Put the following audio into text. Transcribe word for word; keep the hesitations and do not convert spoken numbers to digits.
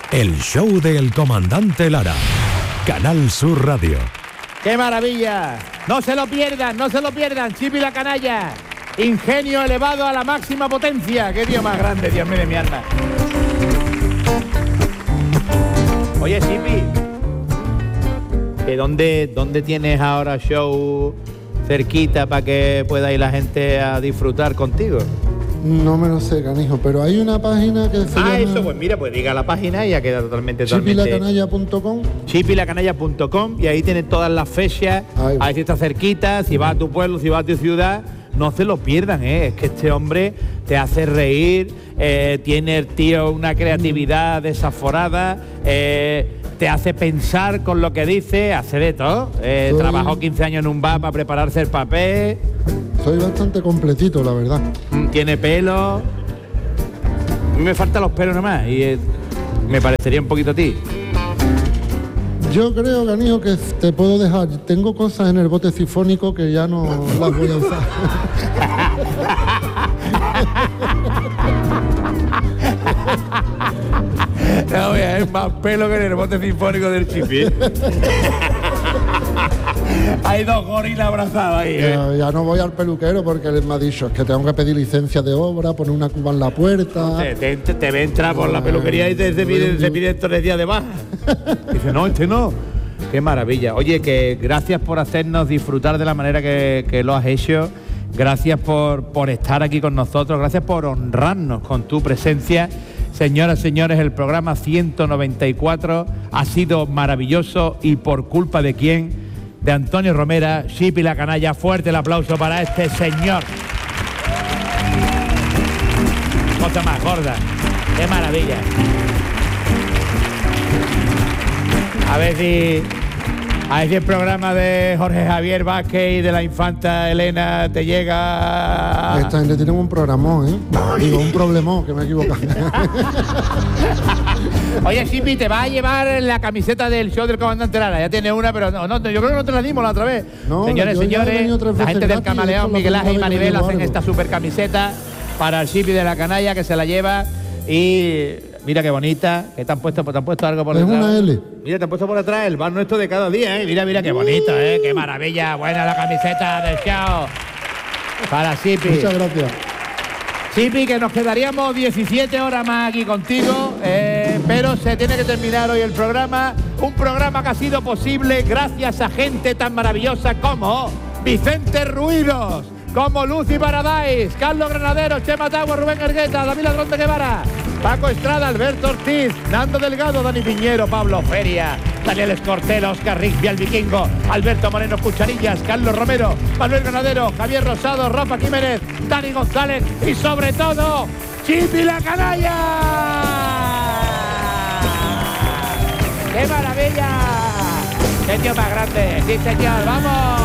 El show del comandante Lara. Canal Sur Radio. ¡Qué maravilla! No se lo pierdan, no se lo pierdan. Chipi la canalla. Ingenio elevado a la máxima potencia. ¡Qué tío más grande, Dios mío de mi alma! Oye, Chipi, ¿que dónde, dónde tienes ahora show cerquita para que pueda ir la gente a disfrutar contigo? No me lo sé, canijo, pero hay una página que se ah, llama... eso, pues mira, pues diga la página y ya queda totalmente... totalmente... chipilacanalla punto com chipilacanalla punto com y ahí tienes todas las fechas, ahí, ahí si está cerquita, si vas a tu pueblo, si vas a tu ciudad, no se lo pierdan, ¿eh? Es que este hombre te hace reír, eh, tiene el tío una creatividad desaforada, eh, te hace pensar con lo que dice, hace de todo. Eh, Soy... Trabajó quince años en un bar para prepararse el papel. Soy bastante completito, la verdad. Tiene pelo. A mí me faltan los pelos nomás y eh, me parecería un poquito a ti. Yo creo, canijo, que te puedo dejar. Tengo cosas en el bote sifónico que ya no las voy a usar. No, es más pelo que en el bote sinfónico del Chipi. Hay dos gorilas abrazados ahí. ¿eh? Ya, ya no voy al peluquero porque él me ha dicho es que tengo que pedir licencia de obra, poner una cuba en la puerta. Te, te, te, te ve entrar por la peluquería y te, te pide, te pide tres días de baja. Dice, no, este no. Qué maravilla. Oye, que gracias por hacernos disfrutar de la manera que, que lo has hecho. Gracias por, por estar aquí con nosotros. Gracias por honrarnos con tu presencia. Señoras, señores, el programa ciento noventa y cuatro ha sido maravilloso y por culpa de quién, de Antonio Romera, Chipi la canalla. Fuerte el aplauso para este señor. Cosa más gorda. Qué maravilla. A ver si, a ver si el programa de Jorge Javier Vázquez y de la infanta Elena te llega. Esta gente tiene un programón, ¿eh? Digo, un problemón, que me he equivocado. Oye, Chipi, te va a llevar la camiseta del show del comandante Lara. Ya tiene una, pero no, no, yo creo que no te la dimos la otra vez. No, señores, señores, la gente del Camaleón, Miguel Ángel y Maribel hacen esta super camiseta para el Chipi de la canalla, que se la lleva. Y mira qué bonita, que te han puesto, te han puesto algo por es detrás. Es una L. Mira, te han puesto por detrás el bar nuestro de cada día, ¿eh? Mira, mira qué bonito, ¿eh? Qué maravilla, buena la camiseta del show para Chipi. Muchas gracias. Chipi, que nos quedaríamos diecisiete horas más aquí contigo, eh, pero se tiene que terminar hoy el programa. Un programa que ha sido posible gracias a gente tan maravillosa como Vicente Ruidos, como Lucy Paradise, Carlos Granadero, Chema Tagua, Rubén Ergueta, David Ladrón de Guevara, Paco Estrada, Alberto Ortiz, Nando Delgado, Dani Piñero, Pablo Feria, Daniel Escortel, Oscar Rigby, el Vikingo, Alberto Moreno Cucharillas, Carlos Romero, Manuel Granadero, Javier Rosado, Rafa Jiménez, Dani González y sobre todo, Chipi la canalla. ¡Qué maravilla! ¡Qué tío más grande! ¡Sí, señor! ¡Vamos!